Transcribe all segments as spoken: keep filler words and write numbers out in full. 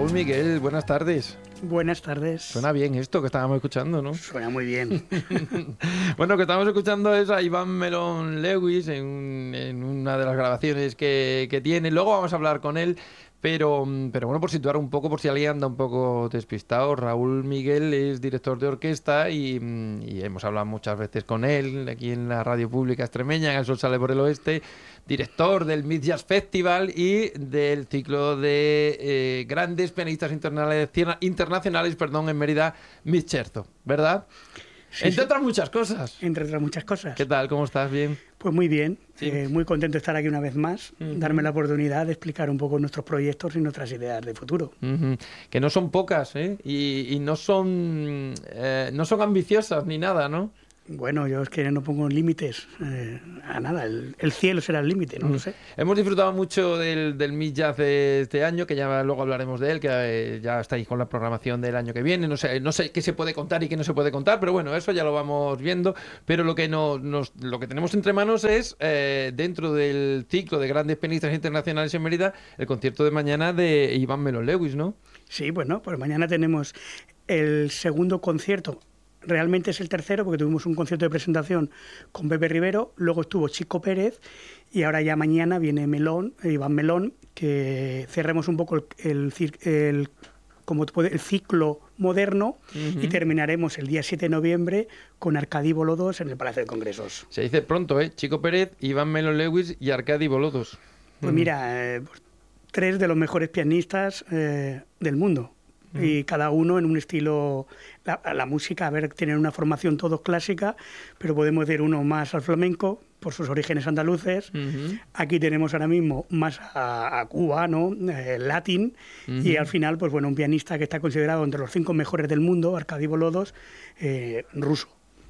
Raúl Miguel, buenas tardes. Buenas tardes. Suena bien esto que estábamos escuchando, ¿no? Suena muy bien. Bueno, que estamos escuchando es a Ivan Melón Lewis en, en una de las grabaciones que, que tiene. Luego vamos a hablar con él, pero, pero bueno, por situar un poco, por si alguien anda un poco despistado, Raúl Miguel es director de orquesta y, y hemos hablado muchas veces con él aquí en la radio pública extremeña, en El Sol Sale por el Oeste, director del Mid Jazz Festival y del ciclo de eh, grandes pianistas internacionales, internacionales perdón, en Mérida, Mid Scherzo, ¿verdad? Sí, Entre sí. otras muchas cosas. Entre otras muchas cosas. ¿Qué tal? ¿Cómo estás? ¿Bien? Pues muy bien. Sí. Eh, muy contento de estar aquí una vez más, Uh-huh. darme la oportunidad de explicar un poco nuestros proyectos y nuestras ideas de futuro. Uh-huh. Que no son pocas, ¿eh? Y, y no son eh, no son ambiciosas ni nada, ¿no? Bueno, yo es que no pongo límites eh, a nada. El, el cielo será el límite, no Mm. lo sé. Hemos disfrutado mucho del, del Mid Jazz de este año, que ya luego hablaremos de él, que eh, ya estáis con la programación del año que viene. No sé, no sé qué se puede contar y qué no se puede contar, pero bueno, eso ya lo vamos viendo. Pero lo que no, nos, lo que tenemos entre manos es, eh, dentro del ciclo de grandes pianistas internacionales en Mérida, el concierto de mañana de Ivan Melón Lewis, ¿no? Sí, bueno, pues mañana tenemos el segundo concierto. Realmente es el tercero porque tuvimos un concierto de presentación con Pepe Rivero, luego estuvo Chico Pérez y ahora ya mañana viene Melón, Iván Melón, que cerremos un poco el, el, el, como puede, el ciclo moderno. Uh-huh. Y terminaremos el día siete de noviembre con Arkady Bolodos en el Palacio de Congresos. Se dice pronto, ¿eh? Chico Pérez, Iván Melón Lewis y Arkady Bolodos. Pues uh-huh. mira, eh, tres de los mejores pianistas eh, del mundo. Y cada uno en un estilo, la, la música, a ver, tienen una formación todos clásica, pero podemos decir uno más al flamenco, por sus orígenes andaluces. Uh-huh. Aquí tenemos ahora mismo más a, a Cuba, ¿no? Eh, latín, uh-huh. Y al final, pues bueno, un pianista que está considerado entre los cinco mejores del mundo, Arkady Bolodos, eh, ruso.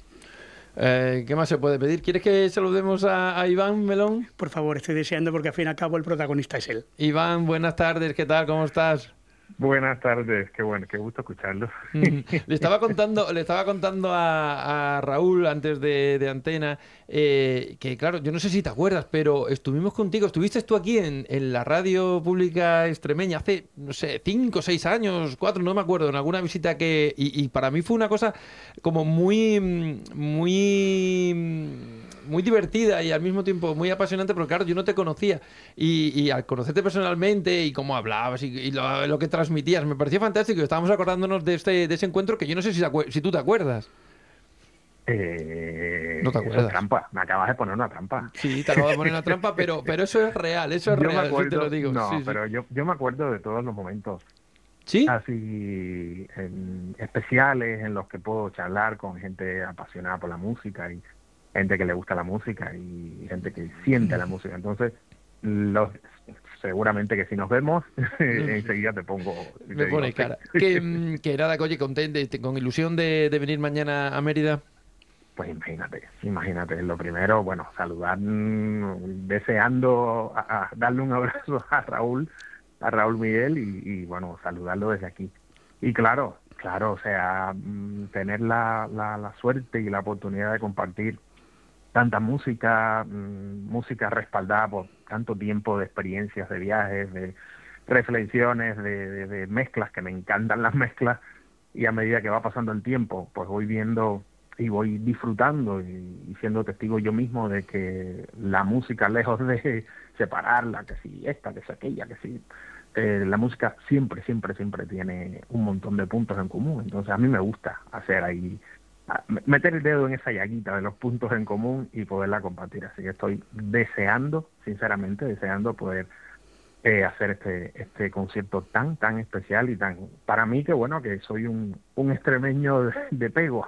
Eh, ¿Qué más se puede pedir? ¿Quieres que saludemos a, a Iván Melón? Por favor, estoy deseando porque al fin y al cabo el protagonista es él. Iván, buenas tardes, ¿qué tal? ¿Cómo estás? Buenas tardes, qué bueno, qué gusto escucharlo. Le estaba contando, le estaba contando a, a Raúl antes de, de antena eh, que, claro, yo no sé si te acuerdas, pero estuvimos contigo, estuviste tú aquí en, en la radio pública extremeña hace, no sé, cinco, seis años, cuatro, no me acuerdo, en alguna visita que... Y, y para mí fue una cosa como muy, muy... muy divertida y al mismo tiempo muy apasionante, porque claro, yo no te conocía y, y al conocerte personalmente y cómo hablabas y, y lo, lo que transmitías, me pareció fantástico. Estábamos acordándonos de este de ese encuentro que yo no sé si, si tú te acuerdas. Eh, no te acuerdas. Eso es trampa, me acabas de poner una trampa. Sí, te acabo de poner una trampa, pero, pero eso es real, eso es yo real, me acuerdo, sí te lo digo. No, sí, pero sí. Yo, yo me acuerdo de todos los momentos. ¿Sí? Así en especiales en los que puedo charlar con gente apasionada por la música y gente que le gusta la música y gente que siente la música. Entonces, los, seguramente que si nos vemos, enseguida te pongo... Me te pone digo, cara. Que, que nada, oye, contento, con ilusión de, de venir mañana a Mérida. Pues imagínate, imagínate. Lo primero, bueno, saludar, mmm, deseando a, a darle un abrazo a Raúl, a Raúl Miguel y, y bueno, saludarlo desde aquí. Y claro, claro, o sea, mmm, tener la, la, la suerte y la oportunidad de compartir tanta música, mmm, música respaldada por tanto tiempo de experiencias, de viajes, de reflexiones, de, de, de mezclas, que me encantan las mezclas, y a medida que va pasando el tiempo, pues voy viendo y voy disfrutando y, y siendo testigo yo mismo de que la música, lejos de separarla, que si esta, que si aquella, que si... Eh, la música siempre, siempre, siempre tiene un montón de puntos en común. Entonces a mí me gusta hacer ahí... meter el dedo en esa llaguita de los puntos en común y poderla compartir. Así que estoy deseando, sinceramente, deseando poder eh, hacer este este concierto tan, tan especial y tan... Para mí, que bueno, que soy un, un extremeño de, de pego.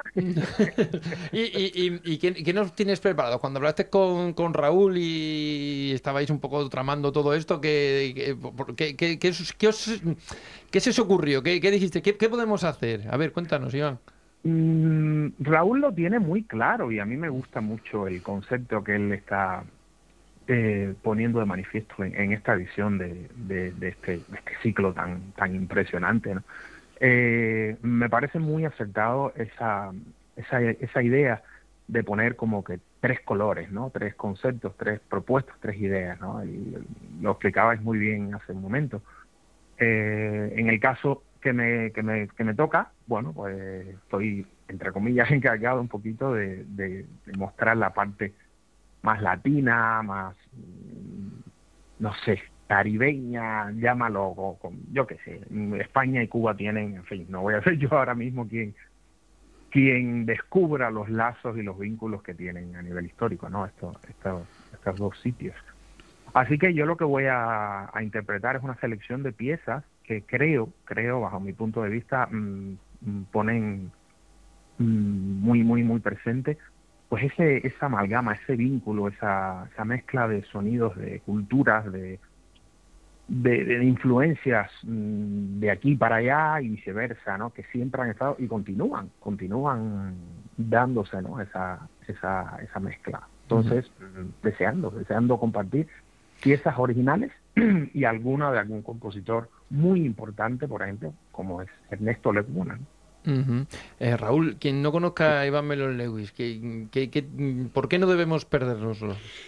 ¿Y, y, y, y qué, qué nos tienes preparado? Cuando hablaste con, con Raúl y estabais un poco tramando todo esto, ¿qué, qué, qué, qué, qué, os, qué se os ocurrió? ¿Qué, qué dijiste? ¿Qué, ¿Qué podemos hacer? A ver, cuéntanos, Iván. Mm, Raúl lo tiene muy claro y a mí me gusta mucho el concepto que él está eh, poniendo de manifiesto en, en esta edición de, de, de, este, de este ciclo tan tan impresionante, ¿no? Eh, me parece muy acertado esa, esa esa idea de poner como que tres colores, ¿no? Tres conceptos, tres propuestas, tres ideas, ¿no? Y lo explicabais muy bien hace un momento. Eh, en el caso que me, que me, que me toca, bueno, pues estoy, entre comillas, encargado un poquito de, de, de mostrar la parte más latina, más, no sé, caribeña, llámalo, o, con, yo qué sé. España y Cuba tienen, en fin, no voy a ser yo ahora mismo quien, quien descubra los lazos y los vínculos que tienen a nivel histórico, ¿no? Estos, estos, estos dos sitios. Así que yo lo que voy a, a interpretar es una selección de piezas que creo, creo, bajo mi punto de vista, mmm, ponen mmm, muy, muy, muy presente pues ese esa amalgama, ese vínculo, esa, esa mezcla de sonidos, de culturas, de, de, de influencias mmm, de aquí para allá y viceversa, ¿no? Que siempre han estado y continúan, continúan dándose, ¿no? Esa, esa, esa mezcla. Entonces, uh-huh. deseando, deseando compartir piezas originales y alguna de algún compositor muy importante, por ejemplo, como es Ernesto Lecuona, ¿no? Uh-huh. eh, Raúl, quien no conozca a Ivan Melón Lewis, ¿qué, qué, qué, ¿por qué no debemos perdernoslo?